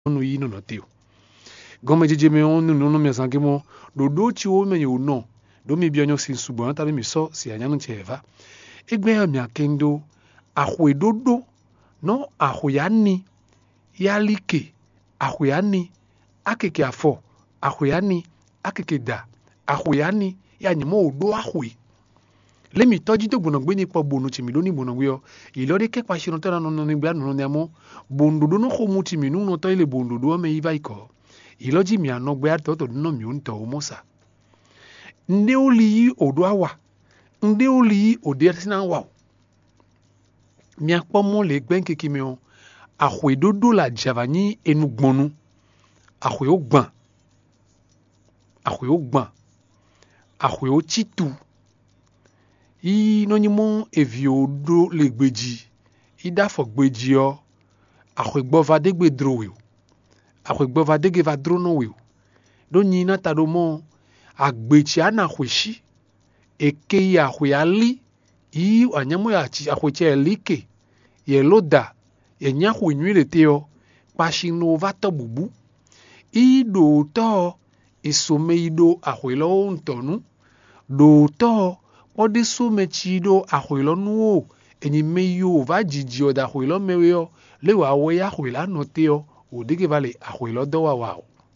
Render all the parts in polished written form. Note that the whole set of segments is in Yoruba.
no yi no no teo gome jeje me on no me sange mo do ti o me yo no do mi bi onyo sin subo ta mi so si anya no cheva egbe ya mi akendo ahwedodo no ahuyani yalike ahuyani akeke afọ ahuyani akeke da ahuyani yani mo odo ahwe lemi toji to gbona gbe ni po bonu ti mi lo ni gbona gbe o ilori ke pa shiro to na no ni gba no ni amo bondodo no ko mu ti mi nu no to ile bondodo me iva iko iloji mi ano gbe ato to no mi unto o mosa nde oli odo awa nde oli ode sina wa mi apo mo le gbe nkeki mi o ahwedodo la javani enu gbonu ahwe ogban ahwe o chitu i no nyimo evi odo le gbeji i da fo gbeji o ahwe gbova de gbe drowe ahwe gbova de ge va drono we do nyi na ta do mo agbechi ana hweshi eke ya ahwe ali i anyamo ya chi ahwe che like ye loda ye nya hwe nwire te o pashi no va to bubu i do to isome ido ahwe lo ntonu do to ode some chido ahwelo nuo enyi meyo va jiji oda ahwelo meyo le wa we ya ahwela no te o odege vale ahwelo do wa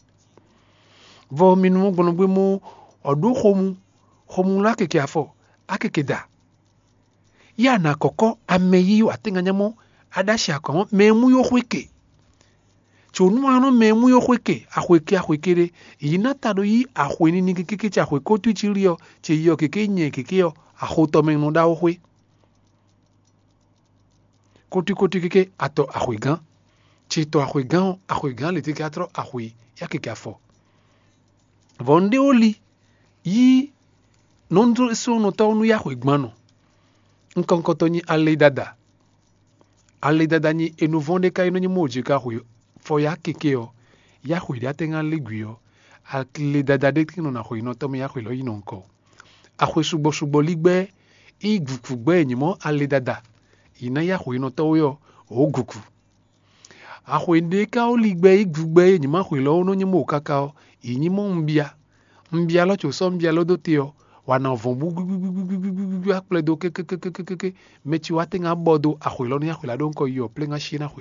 vo minu gbonu gbe mo odo homu la keke afọ akeke da ya na koko ameyi atinganya mo adashi akon memu yo hweke chonu ano memu yo ahwekere yinata do yi ahweni ni keke cha hweko tu chirio che yo keke nye keke yo ahoto me no da ohwe koti keke ato ahwegan chito ahwegan le teke atro ahwe ya keke afọ vonde oli yi nondro so no ta onu ya ahwegban no nkonkoto ni ale dada ni enu vonde kai no ni moje ka ahwe fo ya keke o ya ahwe ya tenga legui o ale dada de kino na ahwe no to me ya ahwe lo yi no nko ahwe sugbo ligbe igukugbe enyimo ale dada ina ya ahwe no to yo oguku ahwe de ka o ligbe igugbe enyimo ahwe lo no nyimo kaka o inyimo mbia lo cho so mbia lo do te o wana vombu akple do ke mechi watenga bodo ahwe lo ni ahwe la do nko yo plenga shina ahwe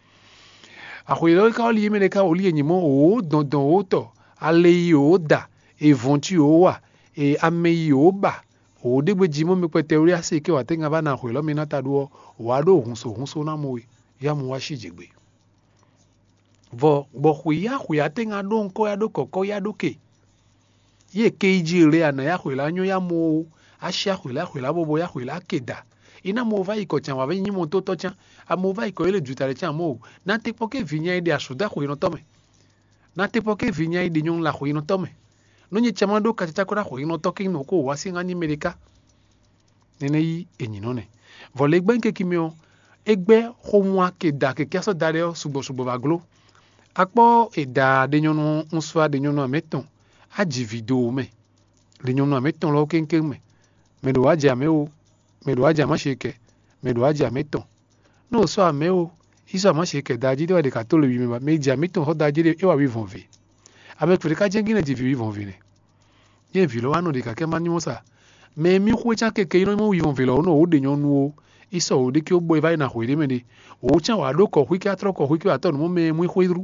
lo ka o li yeme ka o li enyimo o don o to ale yi o da evontu o wa e ameyi o ba o de gbe jimo me pe teori ase ke wa tenga ba na hwe lo mi na ta do wa do hunso na mo ya mu wa shijegbe vo bo hwe ya tenga do nko ya do koko ya do ke ye keiji re ana ya hwe la nyo ya mo asha hwe la bobo ya hwe la keda ina mo va iko chan wa be nyimo to chan amo va iko ele jutare chan mo na te poke vinya ide asuda hwe no tome na te poke vinya ide nyon la hwe no tome no nye chamando kacha kora hwe no toke no ko wasi ngani merika nene yi enyi no ne vole gbe nke kimio egbe homwa keda ke kaso dare o subo baglo akpo eda de nyon nswa de nyon ameton aji video me de nyon ameton lo kenken me do aja me o me do aja ma sheke me do aja meton no so ame o iso ma sheke daji de wa de katolo wi me ba me ja meton ho daji de e wa wi vonve avec le ka jengine di wi vonve ne ye vi lo anu de ka ke mani mosa me mi khu cha ke no mo wi vonve lo no o de nyon o iso o de ki o boy vai na hwe de me de o cha wa do ko hwi ki atro ko hwi ki ato no me mu hwe dru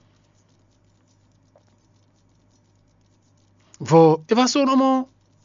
vo eva so no mo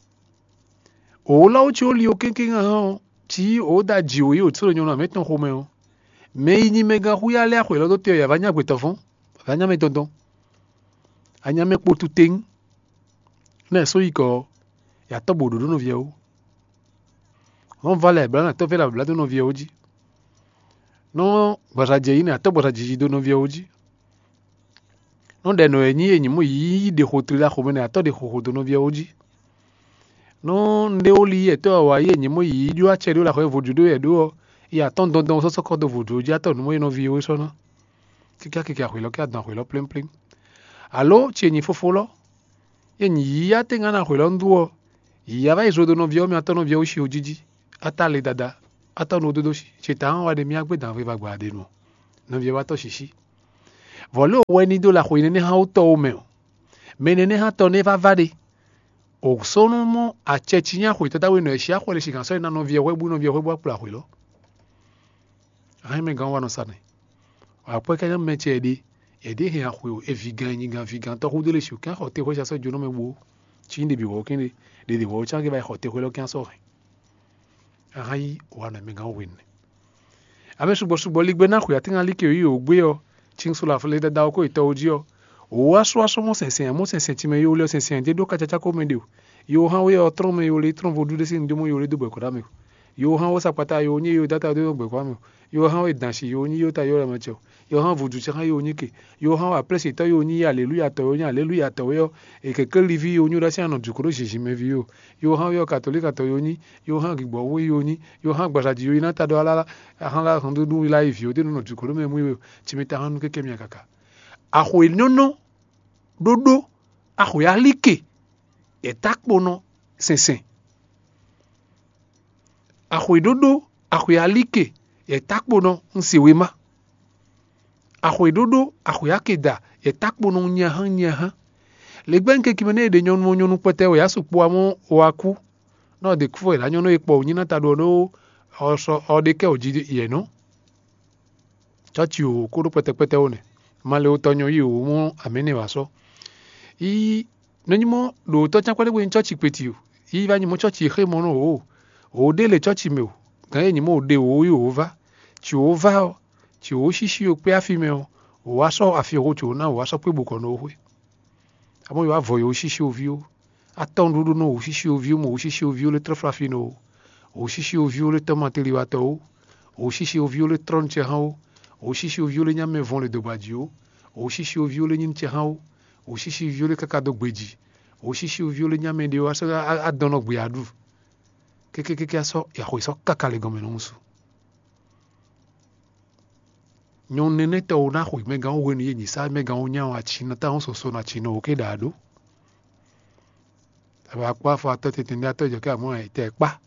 o la o chi o li o kenken ha ti o da ji o yo tsoro nyon na meton ho me o me ni mega hu ya le hwe lo do te ya vanya gwetofon vanya me tonton anya me potu ting na so iko ya to bodo no vie o on vale bla na to fe la bla do no vie oji no baraje ina to baraje do no vie oji no de no enyi mo yi de hotri la khomene ato de hodo no vie oji no nde oli eto wa enyi mo yi ju a chedo la kho vojudo e do ya ton don so ko do vojudo ja to no no vie o so no kika khwelo ka dan khwelo plem allo chenyi fofolo enyi ya tenga na khwelo nduo ya va izo do no vie mi ato no vie o shi ojiji ata le dada ata no dodo shi chetan wa de mi agbe dan ve va gba de no vie wa to shishi vole weni do la khoine ne ha uto me menene ha to ne va vade o sono mo a chechinya khu tata we no shia khole shi kan so na no vie webu no vie webu pula kholo ai me gan wano sane après quand me chedi edi he khu e vigan to khudele shi kan khote ho sa so juno me bu chinde bi wo kende de wo cha ke ba khote kholo kan so ai wana me gan win ame subo ligbe na khu ya tinga like yi o gbe o chinsula fle da ko ito ojio o aso mo sensen ti me yo le sensen de do ka cha ko me de yo han we o tron me yo le tron vodu de sin de mo yo le do be ko da me yo han wo sapata yo ni yo data do be ko me yo han we dansi yo ni yo ta yo le ma cho yo han vodu cha yo ni ke yo han après to yo ni hallelujah to yo e ke livi yo ni ra si anu jukuro jiji me vi yo han yo catholique to yo ni yo han gbo wo yo ni yo han gbasaji yo ina ta do ala han la han do live yo de no jukuro me mu yo ti mi ta han ke mi akaka aho enono dodo aho ya like etakpono sensen aho dodo aho ya like etakpono nsiwema aho dodo aho ya keda etakpono nyahan legbenke kimene de nyonu pete o ya supo amo o aku no de kufo ila nyono epo nyina ta do no oso odeke oji ye no chachi o kuro pete one male otonyo yi o mo amene waso i nanyimo do to chakwale bo church peti o i ba nyimo church he mo no o de le church me o kan ni mo de o yo va ti o shishi o pe afi me o waso afi o ti o na waso pe buko no hwe amo yo avoyo shishi o vi o aton dudu no o shishi o vi o mo o shishi o vi o le trofa fi no o shishi o vi o le tomate liwato o shishi o vi o le tronche ha o shishi o vi o le nyame von le dobadio o shishi o vi o le nyinche ha o shishi vi o le kakado gbeji o shishi o vi o le nyame de o aso adono gbe adu keke aso ya ho iso kakale gomeno musu nyon nene to na ho me gan wo ni yin sa me gan onya wa china ta on so na china o ke dado aba kwa fo atete ni atoje ka mo e te pa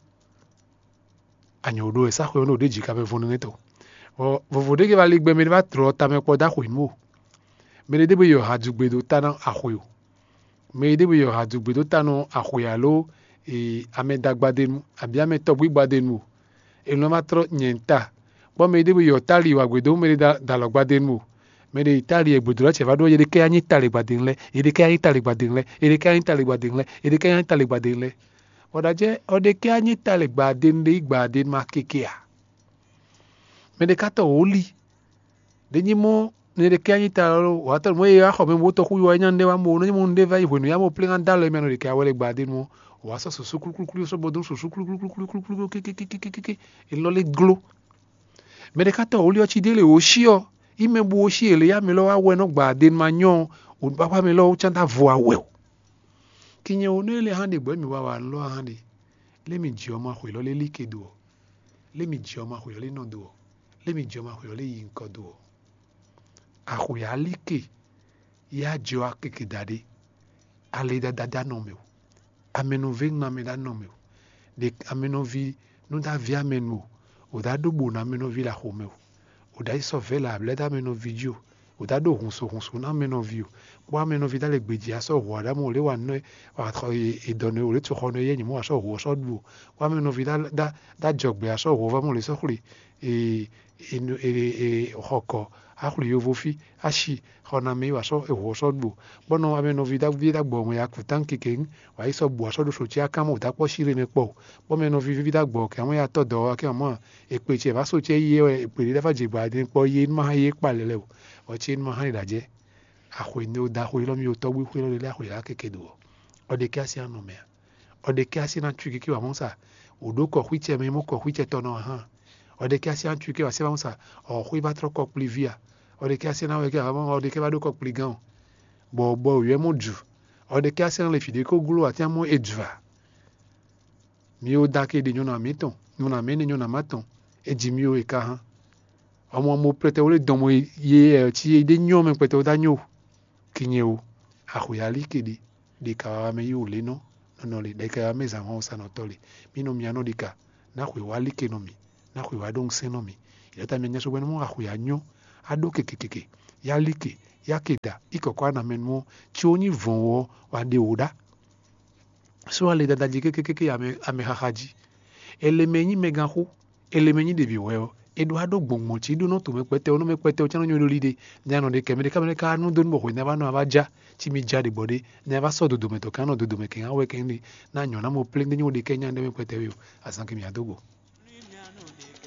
anyo do esa ho no de jika be fun ni to o vovode ke va ligbe me va tro ta me po da ho mo me de be yo hadugbe do ta na ahoyo me de be yo hadugbe do ta no ahoyalo e amedagbade nu abi ameto gbigbade nu e no ma tro nyenta bo me de be yo tali wa gbedo me da logbade nu me de itali e gbedo la che va do ye de ke anyi tali gbade nle e de ke anyi tali gbade nle e de ke anyi tali gbade nle e de ke anyi tali gbade nle odaje o de ke anyi tali gbade nle gbade ma kekea me de kato oli de nyimo ne de ke anyi talo wa to mo ya ho me mo to ku yo anya nde wa mo no mo nde va ihwe no ya mo plenga ndalo me no de ke awele gbade nu wa so so kulu so bodo so kulu ke ilole glo me de kato oli o chidele o shio imegbu o shiele ya me lo wa we no gbade ma nyon o baba me lo chanta vo awe kinye o ne le hande gbe mi wa lo hande le mi ji o ma khwe lo le likedo le mi ji o ma khwe le no do le mi ji o ma khwe le yin ko do akhwe alike ya jo akeke dade ale dada no me ameno ve na me da no me de ameno vi no da via menu o da do bo na ameno vi la home o da iso vela ble da ameno video o da do hunso na ameno vi kwa ameno vi da le gbeji aso ho da mo le wa no wa tro e donne o le to khono ye ni mo aso ho so du kwa ameno vi da jogbe aso ho va mo le so khuri e hoko akhuri yo vofi ashi khona me wa so e ho so du bono ameno vi da gbo mo ya kutan kiken wa iso bu aso do so ti aka mo da po shire ne po bo meno vi da gbo ke àwọn ya to do ke mo e pe che va so che ye e pe da fa je gba din po ye ma ye pa lele o chi ma ha idaje akhwe ni o da khwe lo mi o to gbe khwe lo le akhwe la kekedo o de ke asi anu me o de ke asi na tuki ki wa mo sa o do ko khwiche me mo ko khwiche to no ha o de ke asi an tuki wa se ba mo sa o khwi ba tro ko plivia o de ke asi na we ke ba o de ke ba do ko pligan bo ye mo ju o de ke asi na le fide ko gulo ati amo edva mi o da ke de nyona meton nyona me ni nyona maton eji mi o e ka han ọmọ mo prete o le don mo ye ti de nyo me prete o da nyo kinye o akhuyali kede de ka me yo le no no le de ka me za ho sa no tole mi no mi ano de ka na khuyali ke no mi na khuywa don se no mi ile ta me nyeso bueno mo akhuyanyo ado kekekeke ya like yakeda ikokwa na menmo choni vonwo wa de oda so ale dada jikekeke ame hahaji elemenyi meganhu elemenyi de biweo edo ado gbongmochi do no to mekpete ono mekpete o chano nyolide nyano de kemede kamene ka no don bo na ba no abaja chimi jadi bode na ba so dodo meto kano dodo meken awe kenni na nyona mo plende nyo de kenya de mekpete yo asanke mi adogo